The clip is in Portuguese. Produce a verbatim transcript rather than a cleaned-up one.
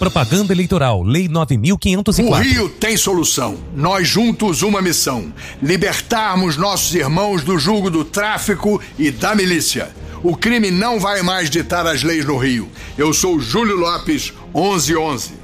Propaganda eleitoral, Lei nove mil quinhentos e quatro. O Rio tem solução. Nós juntos uma missão: libertarmos nossos irmãos do jugo do tráfico e da milícia. O crime não vai mais ditar as leis no Rio. Eu sou Júlio Lopes, onze onze.